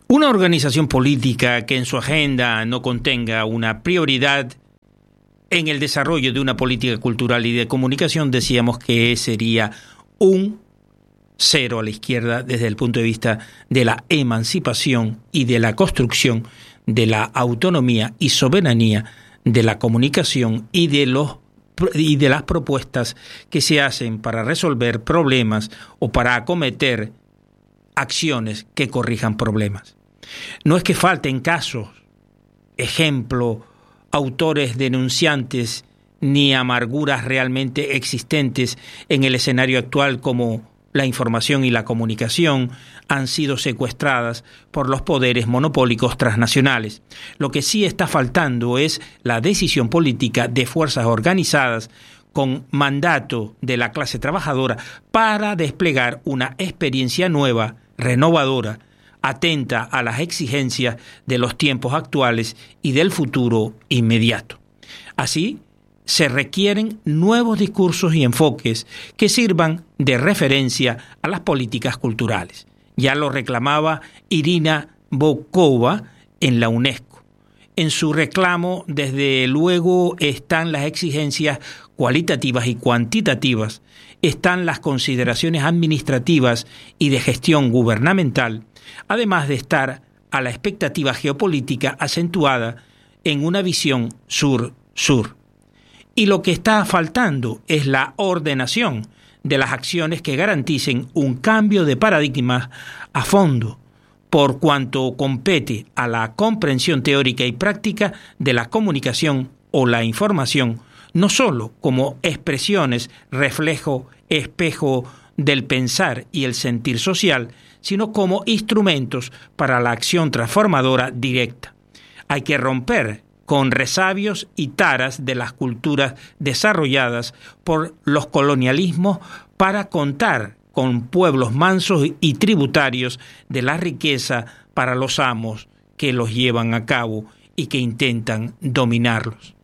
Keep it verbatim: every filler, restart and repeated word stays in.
Una organización política que en su agenda no contenga una prioridad en el desarrollo de una política cultural y de comunicación, decíamos que sería un cero a la izquierda desde el punto de vista de la emancipación y de la construcción de la autonomía y soberanía de la comunicación y de los y de las propuestas que se hacen para resolver problemas o para acometer acciones que corrijan problemas. No es que falten casos, ejemplo, autores denunciantes ni amarguras realmente existentes en el escenario actual, como la información y la comunicación han sido secuestradas por los poderes monopólicos transnacionales. Lo que sí está faltando es la decisión política de fuerzas organizadas con mandato de la clase trabajadora para desplegar una experiencia nueva, renovadora, atenta a las exigencias de los tiempos actuales y del futuro inmediato. Así, se requieren nuevos discursos y enfoques que sirvan de referencia a las políticas culturales. Ya lo reclamaba Irina Bokova en la UNESCO. En su reclamo, desde luego, están las exigencias cualitativas y cuantitativas, están las consideraciones administrativas y de gestión gubernamental, además de estar a la expectativa geopolítica acentuada en una visión sur-sur. Y lo que está faltando es la ordenación de las acciones que garanticen un cambio de paradigma a fondo, por cuanto compete a la comprensión teórica y práctica de la comunicación o la información, no solo como expresiones, reflejo, espejo del pensar y el sentir social, sino como instrumentos para la acción transformadora directa. Hay que romper con resabios y taras de las culturas desarrolladas por los colonialismos para contar con pueblos mansos y tributarios de la riqueza para los amos que los llevan a cabo y que intentan dominarlos.